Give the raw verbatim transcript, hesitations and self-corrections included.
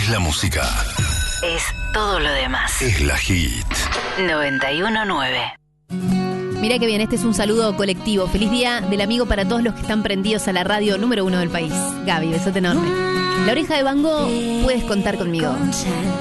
es la música. Es todo lo demás. Es la hit. noventa y uno nueve. Mirá que bien, este es un saludo colectivo. Feliz día del amigo para todos los que están prendidos a la radio número uno del país. Gaby, besote enorme. La Oreja de Van Gogh, puedes contar conmigo.